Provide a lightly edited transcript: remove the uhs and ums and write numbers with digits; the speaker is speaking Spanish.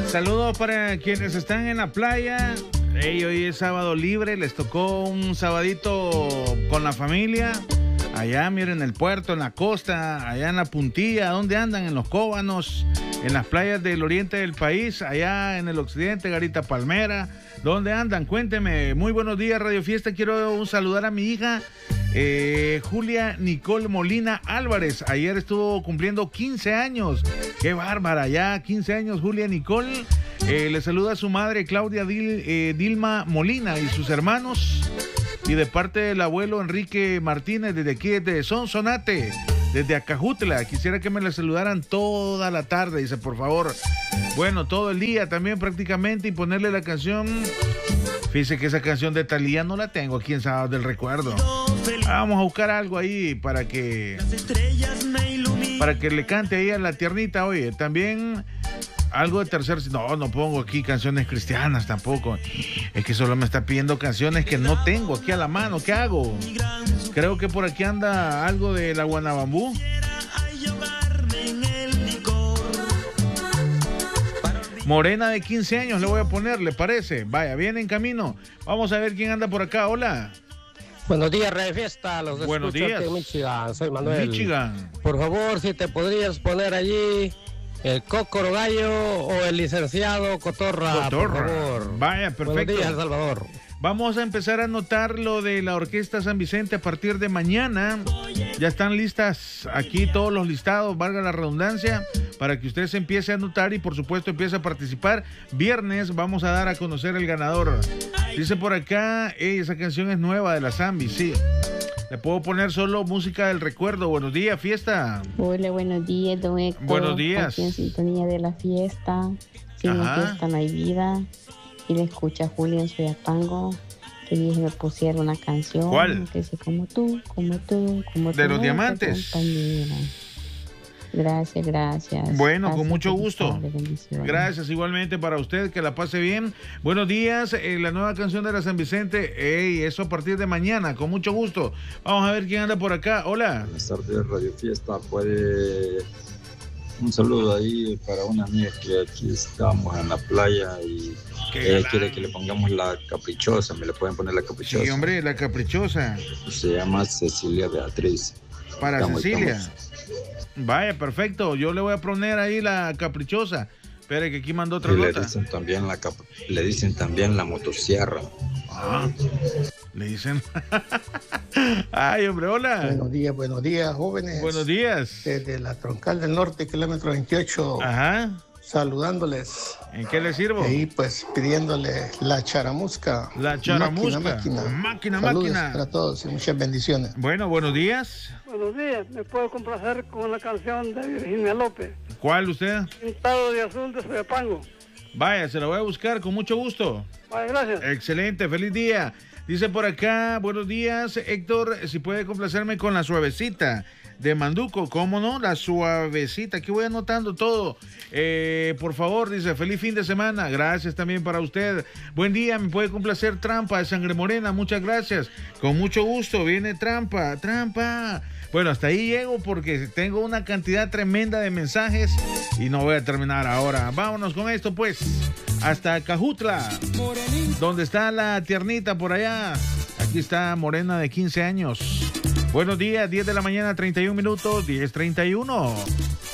Saludos para quienes están en la playa. Hoy es sábado libre, les tocó un sabadito con la familia. Allá, miren, en el puerto, en la costa, allá en la Puntilla. ¿Dónde andan? En los Cóbanos, en las playas del oriente del país, allá en el occidente, Garita Palmera. ¿Dónde andan? Cuénteme. Muy buenos días, Radio Fiesta. Quiero saludar a mi hija, Julia Nicole Molina Álvarez. Ayer estuvo cumpliendo 15 años. ¡Qué bárbara! Ya 15 años, Julia Nicole. Le saluda a su madre, Claudia Dilma Molina, y sus hermanos. Y de parte del abuelo Enrique Martínez, desde aquí, desde Sonsonate, desde Acajutla. Quisiera que me la saludaran toda la tarde, dice, por favor. Bueno, todo el día también prácticamente, y ponerle la canción. Fíjese que esa canción de Thalía no la tengo aquí en Sábado del Recuerdo. Vamos a buscar algo ahí para que le cante ahí a la tiernita. Oye, también algo de tercer... No pongo aquí canciones cristianas tampoco. Es que solo me está pidiendo canciones que no tengo aquí a la mano. ¿Qué hago? Creo que por aquí anda algo de la Guanabambú. Morena de 15 años le voy a poner, ¿le parece? Vaya, viene en camino. Vamos a ver quién anda por acá. Hola. Buenos días, Radio Fiesta. Los Buenos días. De Michigan. Soy Manuel. Michigan. Por favor, si te podrías poner allí el Cócoro Gallo o el licenciado Cotorra, por favor. Vaya, perfecto. Buenos días, El Salvador. Vamos a empezar a anotar lo de la Orquesta San Vicente a partir de mañana. Ya están listas aquí todos los listados, valga la redundancia, para que usted se empiece a anotar y por supuesto empiece a participar. Viernes vamos a dar a conocer el ganador. Dice por acá, esa canción es nueva de la Zambi, sí. Le puedo poner solo música del recuerdo. Buenos días, fiesta. Hola, buenos días, don Héctor. Buenos días. Aquí en sintonía de la fiesta. Sin la fiesta no hay vida. Y le escucha Julián Soyapango, que dije me pusiera una canción. ¿Cuál? Que dice como tú, como tú, como tú. De los Diamantes. Compañera. Gracias. Bueno, con mucho gusto. Gracias, igualmente para usted, que la pase bien. Buenos días, la nueva canción de la San Vicente, eso a partir de mañana, con mucho gusto. Vamos a ver quién anda por acá. Hola. Buenas tardes, Radio Fiesta. Puede un saludo ahí para una amiga que aquí estamos en la playa y ella quiere que le pongamos la Caprichosa. ¿Me le pueden poner la Caprichosa? Sí, hombre, la Caprichosa. Se llama Cecilia Beatriz. Para Cecilia. Vaya, perfecto. Yo le voy a poner ahí la Caprichosa. Espere que aquí mandó otra nota. Le dicen también la motosierra. Ah, le dicen. Ay, hombre, hola. Buenos días, jóvenes. Buenos días. Desde la Troncal del Norte, kilómetro 28. Ajá. Saludándoles. ¿En qué les sirvo? Y pues pidiéndole la charamusca. La charamusca. Máquina. Saludos para todos y muchas bendiciones. Bueno, buenos días. Buenos días. ¿Me puedo complacer con la canción de Virginia López? ¿Cuál usted? Pintado de azul de Soyapango. Vaya, se la voy a buscar con mucho gusto. Vale, gracias. Excelente, feliz día. Dice por acá, buenos días, Héctor, si puede complacerme con la Suavecita de Manduco. ¿Cómo no? La Suavecita. Aquí voy anotando todo. Por favor, dice, feliz fin de semana. Gracias también para usted. Buen día, me puede complacer Trampa de Sangre Morena. Muchas gracias. Con mucho gusto. Viene Trampa. Bueno, hasta ahí llego porque tengo una cantidad tremenda de mensajes y no voy a terminar ahora. Vámonos con esto, pues. Hasta Cajutla, donde está la tiernita por allá. Aquí está Morena de 15 años. Buenos días, 10 de la mañana, 31 minutos, 10:31.